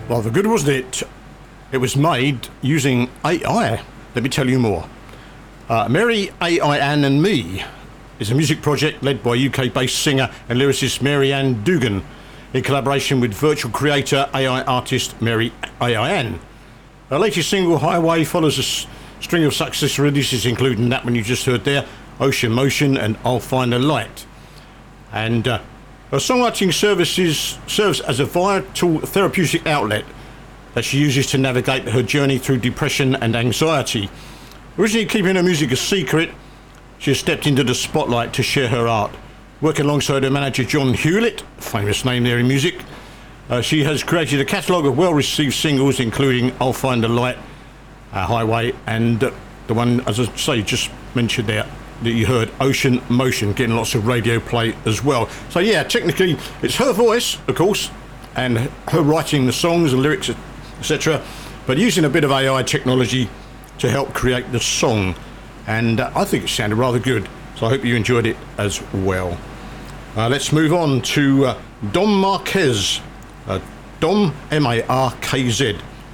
Rather good, wasn't it? It was made using AI. Let me tell you more. Mary AI Ann and Me is a music project led by UK-based singer and lyricist Mary Ann Dugan in collaboration with virtual creator AI artist Mary AI Ann. Her latest single, Highway, follows a string of successful releases, including that one you just heard there, Ocean Motion and I'll Find a Light. And her songwriting services serves as a vital therapeutic outlet that she uses to navigate her journey through depression and anxiety. Originally keeping her music a secret, she has stepped into the spotlight to share her art. Working alongside her manager John Hewlett, famous name there in music, she has created a catalogue of well-received singles, including I'll Find a Light, Highway, and the one, as I say, just mentioned there, that you heard, Ocean Motion, getting lots of radio play as well. So yeah, technically it's her voice, of course, and her writing the songs and lyrics, etc., but using a bit of AI technology to help create the song. And I think it sounded rather good, so I hope you enjoyed it as well. Let's move on to Dom Marquez. Dom, M-A-R-K-Z.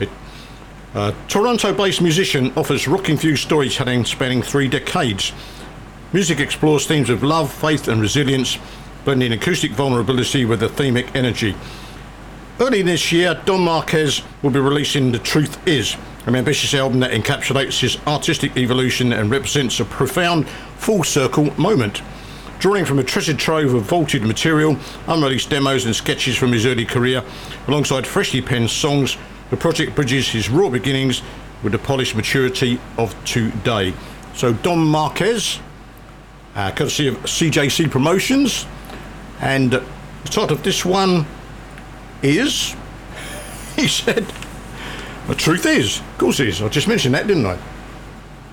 Toronto-based musician offers rock-infused storytelling spanning 3 decades. Music explores themes of love, faith and resilience, blending acoustic vulnerability with athemic energy. Early this year, Don Marquez will be releasing The Truth Is, an ambitious album that encapsulates his artistic evolution and represents a profound full-circle moment. Drawing from a treasured trove of vaulted material, unreleased demos and sketches from his early career, alongside freshly penned songs, the project bridges his raw beginnings with the polished maturity of today. So Don Marquez, courtesy of CJC Promotions, and the title of this one is, he said, The Truth Is. Of course it is. I just mentioned that, didn't I?